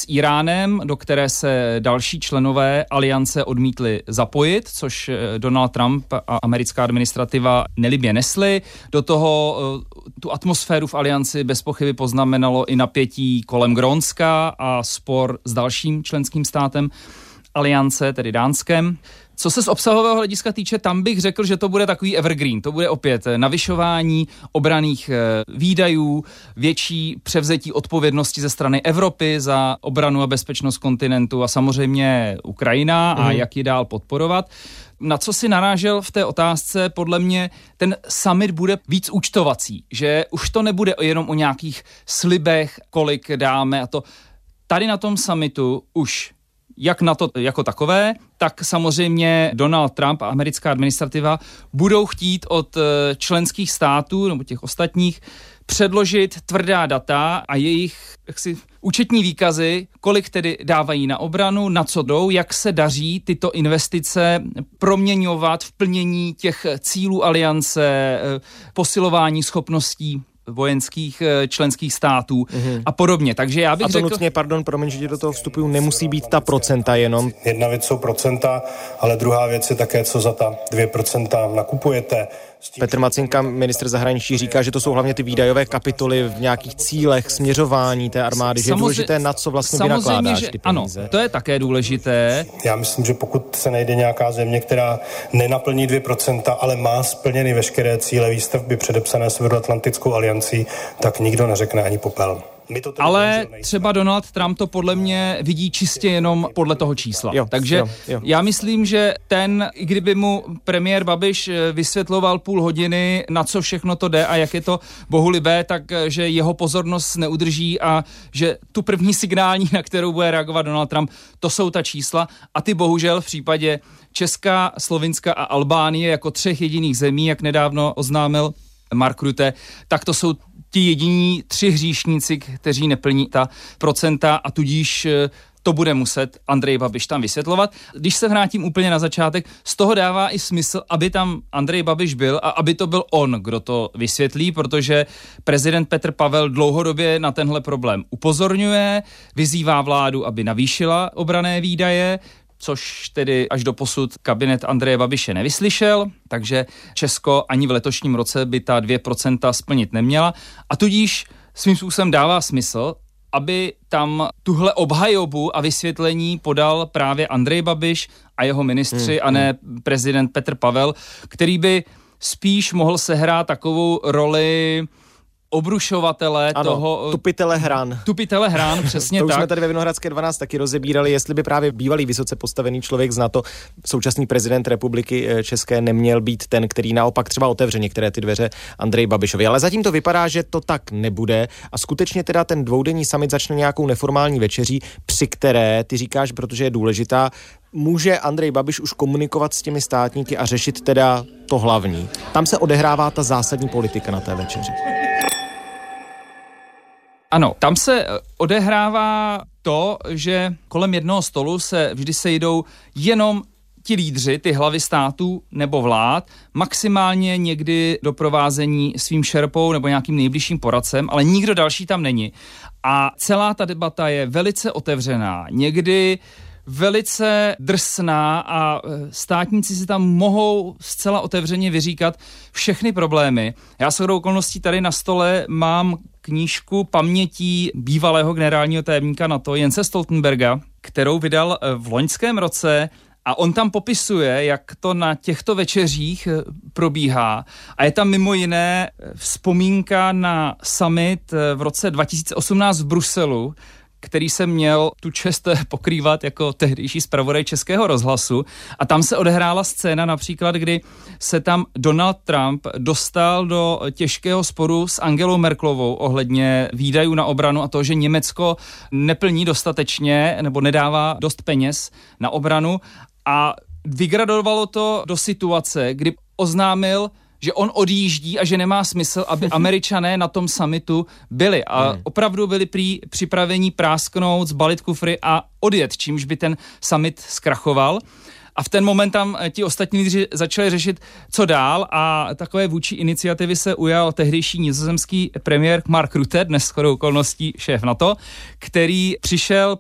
s Iránem, do které se další členové aliance odmítli zapojit, což Donald Trump a americká administrativa nelibě nesli. Do toho tu atmosféru v alianci bez pochyby poznamenalo i napětí kolem Grónska a spor s dalším členským státem aliance, tedy Dánskem. Co se z obsahového hlediska týče, tam bych řekl, že to bude takový evergreen. To bude opět navyšování obranných výdajů, větší převzetí odpovědnosti ze strany Evropy za obranu a bezpečnost kontinentu a samozřejmě Ukrajina a jak ji dál podporovat. Na co si narážel v té otázce, podle mě ten summit bude víc účtovací, že už to nebude jenom o nějakých slibech, kolik dáme a to. Tady na tom summitu už jak na to jako takové, tak samozřejmě Donald Trump a americká administrativa budou chtít od členských států nebo těch ostatních předložit tvrdá data a jejich účetní výkazy, kolik tedy dávají na obranu, na co jdou, jak se daří tyto investice proměňovat v plnění těch cílů aliance, posilování schopností vojenských členských států a podobně. Takže já bych řekl... nutně, promiň, že do toho vstupuju, nemusí být ta procenta jenom. Jedna věc jsou procenta, ale druhá věc je také, co za ta 2% nakupujete. Petr Macinka, ministr zahraničí, říká, že to jsou hlavně ty výdajové kapitoly v nějakých cílech, směřování té armády, že je důležité, na co vlastně vynakládáš ty peníze. Ano, to je také důležité. Já myslím, že pokud se najde nějaká země, která nenaplní 2%, ale má splněny veškeré cíle výstavby předepsané Severoatlantickou aliancí, tak nikdo neřekne ani popel. Ale třeba Donald Trump to podle mě vidí čistě jenom podle toho čísla. Takže já myslím, že i kdyby mu premiér Babiš vysvětloval půl hodiny, na co všechno to jde a jak je to bohulibé, takže jeho pozornost neudrží a že tu první signální, na kterou bude reagovat Donald Trump, to jsou ta čísla a ty bohužel v případě Česka, Slovinska a Albánie jako 3 jediných zemí, jak nedávno oznámil Mark Rutte, tak to jsou ti jediní 3 hříšníci, kteří neplní ta procenta a tudíž to bude muset Andrej Babiš tam vysvětlovat. Když se vrátím úplně na začátek, z toho dává i smysl, aby tam Andrej Babiš byl a aby to byl on, kdo to vysvětlí, protože prezident Petr Pavel dlouhodobě na tenhle problém upozorňuje, vyzývá vládu, aby navýšila obranné výdaje, což tedy až doposud kabinet Andreje Babiše nevyslyšel, takže Česko ani v letošním roce by ta 2% splnit neměla a tudíž svým způsobem dává smysl, aby tam tuhle obhajobu a vysvětlení podal právě Andrej Babiš a jeho ministři a ne prezident Petr Pavel, který by spíš mohl sehrát takovou roli obrušovatele toho... Tupitele hran, přesně tak. To už jsme tady ve Vinohradské 12 taky rozebírali, jestli by právě bývalý vysoce postavený člověk z NATO, současný prezident republiky České, neměl být ten, který naopak třeba otevře některé ty dveře Andreji Babišovi. Ale zatím to vypadá, že to tak nebude a skutečně teda ten dvoudenní summit začne nějakou neformální večeří, při které, ty říkáš, protože je důležitá, může Andrej Babiš už komunikovat s těmi státníky a řešit teda to hlavní. Tam se odehrává ta zásadní politika na té večeři. Ano, tam se odehrává to, že kolem jednoho stolu se vždy sejdou jenom ti lídři, ty hlavy států nebo vlád, maximálně někdy doprovázení svým šerpou nebo nějakým nejbližším poradcem, ale nikdo další tam není. A celá ta debata je velice otevřená, někdy velice drsná a státníci si tam mohou zcela otevřeně vyříkat všechny problémy. Já shodou okolností tady na stole mám knížku pamětí bývalého generálního tajemníka NATO Jense Stoltenberga, kterou vydal v loňském roce a on tam popisuje, jak to na těchto večeřích probíhá. A je tam mimo jiné vzpomínka na summit v roce 2018 v Bruselu, který jsem měl tu čest pokrývat jako tehdejší zpravodaj Českého rozhlasu. A tam se odehrála scéna například, kdy se tam Donald Trump dostal do těžkého sporu s Angelou Merkelovou ohledně výdajů na obranu a to, že Německo neplní dostatečně nebo nedává dost peněz na obranu. A vygradovalo to do situace, kdy oznámil, že on odjíždí a že nemá smysl, aby Američané na tom summitu byli. A opravdu byli připraveni prásknout, zbalit kufry a odjet, čímž by ten summit zkrachoval. A v ten moment tam ti ostatní lídři začali řešit, co dál a takové vůči iniciativy se ujal tehdejší nizozemský premiér Mark Rutte, dnes shodou okolností šéf NATO, který přišel